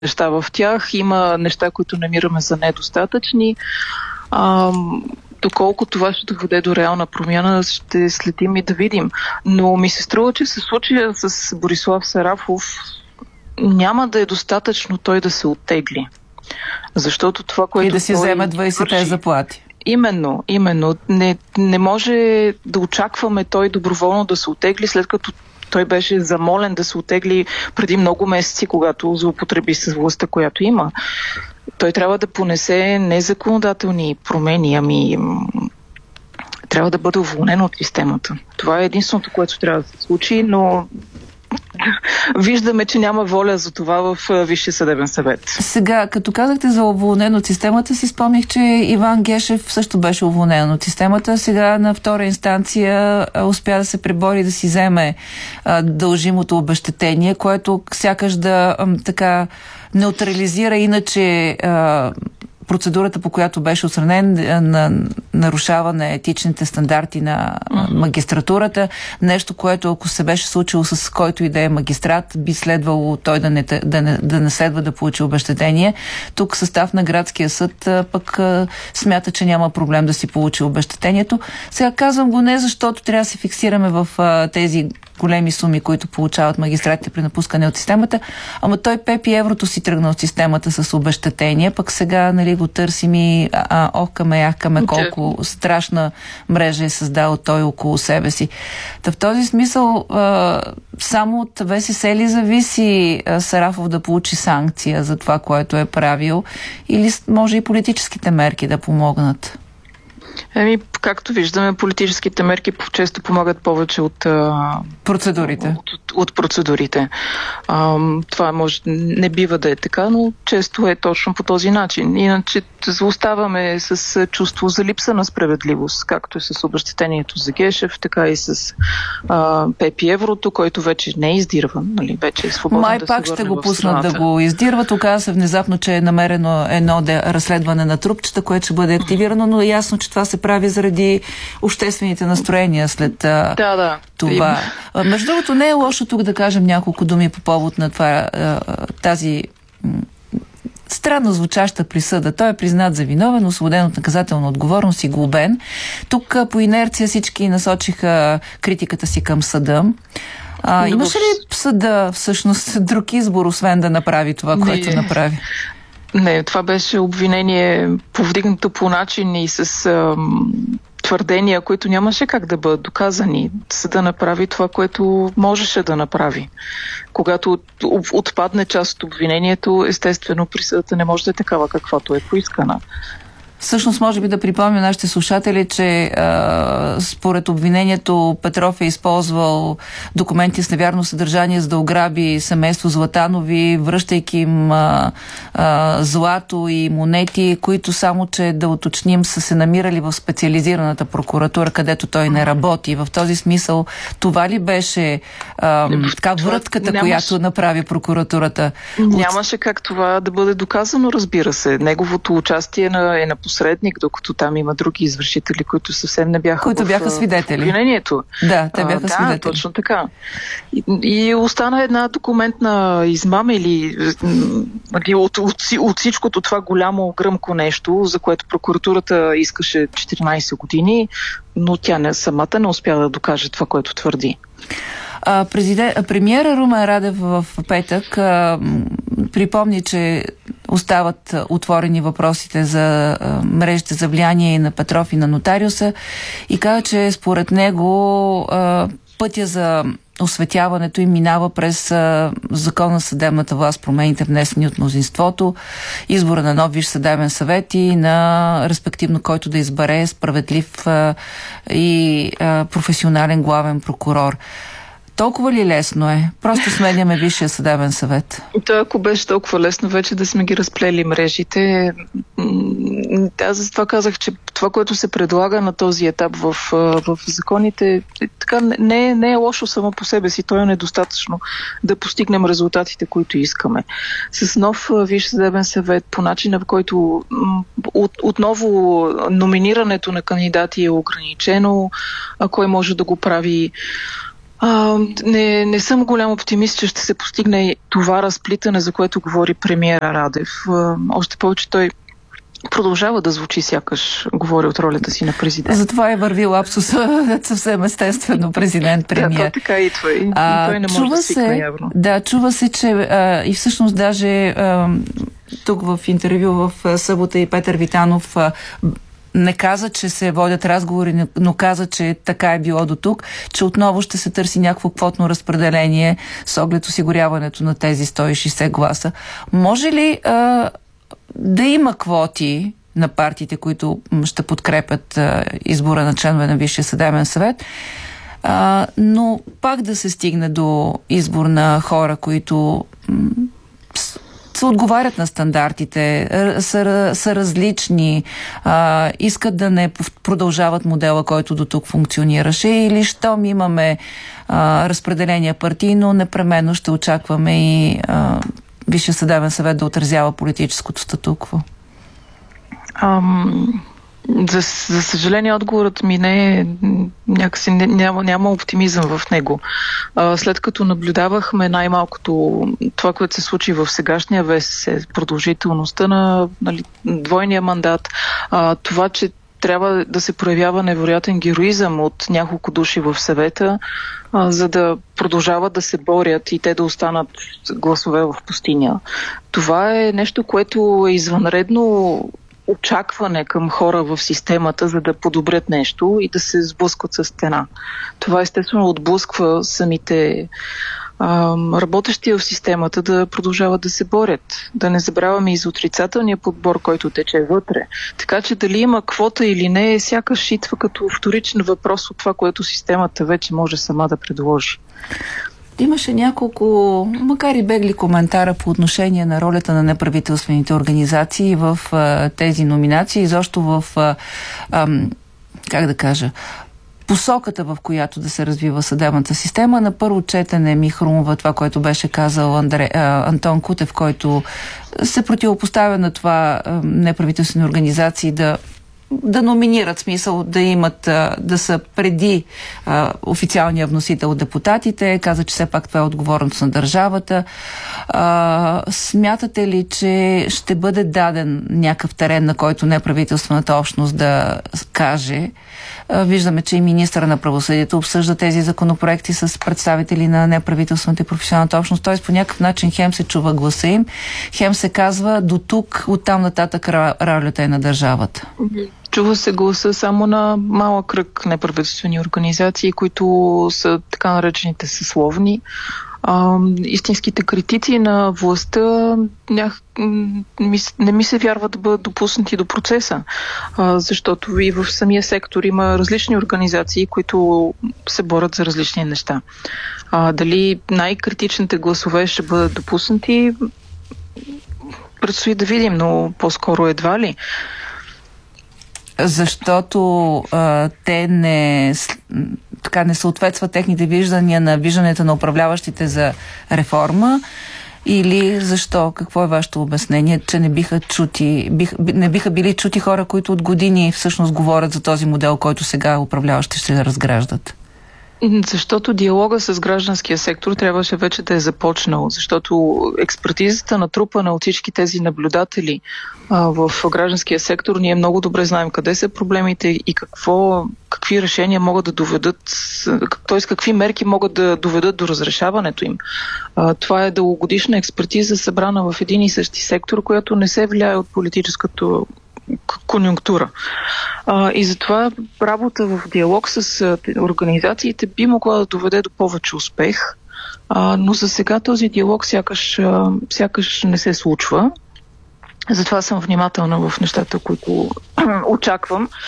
неща в тях, има неща, които намираме за недостатъчни. Доколко това ще доведе до реална промяна, ще следим и да видим. Но ми се струва, че се случая с Борислав Сарафов няма да е достатъчно той да се оттегли. Защото това, което и да си вземе 20-те заплати. Именно. Не може да очакваме той доброволно да се оттегли, след като той беше замолен да се оттегли преди много месеци, когато злоупотреби с властта, която има. Той трябва да понесе не законодателни промени, ами трябва да бъде уволнен от системата. Това е единственото, което трябва да се случи, но виждаме, че няма воля за това в Висшия съдебен съвет. Сега, като казахте за уволнен от системата, си спомних, че Иван Гешев също беше уволнен от системата. Сега на втора инстанция успя да се пребори да си вземе дължимото обезщетение, което сякаш да неутрализира иначе процедурата, по която беше отстранен на нарушаване етичните стандарти на магистратурата. Нещо, което ако се беше случило с който и да е магистрат, би следвало той да не следва да получи обезщетение. Тук състав на градския съд пък смята, че няма проблем да си получи обезщетението. Сега казвам го не защото трябва да се фиксираме в тези големи суми, които получават магистратите при напускане от системата, ама той пепи еврото си тръгна от системата с обезщетение, пък сега го търсим и яхкаме колко страшна мрежа е създал той около себе си. Та в този смисъл само от ВСС ли зависи Сарафов да получи санкция за това, което е правил, или може и политическите мерки да помогнат? Както виждаме, политическите мерки често помагат повече от процедурите. От процедурите. Това не бива да е така, но често е точно по този начин. Иначе оставаме с чувство за липса на справедливост, както и с обезщетението за Гешев, така и с Пепи Еврото, който вече не е издирван, нали? Вече е свободен да се върне в страната. Май пак ще го пуснат да го издирват. Оказа се внезапно, че е намерено едно разследване на трупчета, което ще бъде активирано, но е ясно, че това се прави заради обществените настроения след това. Между другото, не е лошо тук да кажем няколко думи по повод на това, тази странно звучаща присъда. Той е признат за виновен, освободен от наказателна отговорност и глобен. Тук по инерция всички насочиха критиката си към съда. Имаше ли съда всъщност друг избор, освен да направи това, което направи? Не, това беше обвинение повдигнато по начин и с твърдения, които нямаше как да бъдат доказани. Съда направи това, което можеше да направи. Когато отпадне част от обвинението, естествено присъдата не може да е такава, каквато е поискана. Всъщност, може би да припомня нашите слушатели, че според обвинението Петров е използвал документи с невярно съдържание, за да ограби семейство Златанови, връщайки им злато и монети, които само, че да уточним, са се намирали в специализираната прокуратура, където той не работи. В този смисъл, това ли беше врътката, която направи прокуратурата? Нямаше как това да бъде доказано, разбира се. Неговото участие е на посредник, докато там има други извършители, които съвсем не бяха свидетели. Обвинението. Да, те бяха свидетели. Да, точно така. И остана една документна измама или от всичкото това голямо гръмко нещо, за което прокуратурата искаше 14 години, но тя самата не успя да докаже това, което твърди. Премиера Румен Радев в петък припомни, че остават отворени въпросите за мрежите за влияние и на Петров и на нотариуса и каза, че според него пътя за осветяването им минава през закон на съдебната власт, промените внесени от мнозинството, избора на нов Висш съдебен съвет и на респективно който да избере справедлив и професионален главен прокурор. Толкова ли лесно е? Просто сменяме Висшия съдебен съвет. Ако беше толкова лесно, вече да сме ги разплели мрежите. Аз за това казах, че това, което се предлага на този етап в законите, така не е лошо само по себе си. То е недостатъчно да постигнем резултатите, които искаме. С нов Висш съдебен съвет, по начина, в който отново номинирането на кандидати е ограничено, кой може да го прави. Не съм голям оптимист, че ще се постигне това разплитане, за което говори премиера Радев. Още повече той продължава да звучи сякаш говори от ролята си на президент. Затова е върви лапсуса съвсем естествено президент-премиер. Да, така идва. И той не може да свикне явно. Да, чува се, че и всъщност даже тук в интервю в събота и Петър Витанов не каза, че се водят разговори, но каза, че така е било до тук, че отново ще се търси някакво квотно разпределение с оглед осигуряването на тези 160 гласа. Може ли да има квоти на партиите, които ще подкрепят избора на членове на Висшия съдебен съвет, но пак да се стигне до избор на хора, които се отговарят на стандартите, са различни, искат да не продължават модела, който до тук функционираше, или щом имаме разпределение партийно, непременно ще очакваме и Висшия съдебен съвет да отразява политическото статукво? За съжаление, отговорът ми не е някакси няма оптимизъм в него. След като наблюдавахме най-малкото това, което се случи в сегашния ВСС, продължителността на двойния мандат, това, че трябва да се проявява невероятен героизъм от няколко души в съвета, за да продължават да се борят и те да останат гласове в пустиня. Това е нещо, което е извънредно очакване към хора в системата, за да подобрят нещо и да се сблъскват с стена. Това естествено отблъсква самите работещи в системата да продължават да се борят. Да не забравяме и за отрицателния подбор, който тече вътре. Така че дали има квота или не, сякаш идва като вторичен въпрос от това, което системата вече може сама да предложи. Имаше няколко, макар и бегли коментара по отношение на ролята на неправителствените организации в тези номинации, изобщо в, как да кажа, посоката, в която да се развива съдебната система. На първо четене ми хрумва това, което беше казал Антон Кутев, който се противопоставя на това неправителствени организации да номинират, смисъл да имат, да са преди официалния вносител от депутатите. Каза, че все пак това е отговорност на държавата. Смятате ли, че ще бъде даден някакъв терен, на който неправителствената общност да каже? Виждаме, че и министъра на правосъдието обсъжда тези законопроекти с представители на неправителствената и професионалната общност. Т.е. по някакъв начин хем се чува гласа им, хем се казва до тук, оттам нататък ролята е на държавата. Чува се гласа само на малък кръг неправителствени организации, които са така наречените съсловни. Истинските критици на властта не ми се вярва да бъдат допуснати до процеса, защото и в самия сектор има различни организации, които се борят за различни неща. Дали най-критичните гласове ще бъдат допуснати, предстои да видим, но по-скоро едва ли. Защото те не съответстват техните виждания на вижданията на управляващите за реформа, или защо? Какво е вашето обяснение, че не биха били чути хора, които от години всъщност говорят за този модел, който сега управляващите ще разграждат? Защото диалога с гражданския сектор трябваше вече да е започнал, защото експертизата натрупана от всички тези наблюдатели в гражданския сектор, ние много добре знаем къде са проблемите и какви решения могат да доведат, т.е. какви мерки могат да доведат до разрешаването им. Това е дългогодишна експертиза, събрана в един и същи сектор, която не се влияе от политическото конюнктура. И затова работа в диалог с организациите би могла да доведе до повече успех, но за сега този диалог сякаш не се случва. Затова съм внимателна в нещата, които очаквам.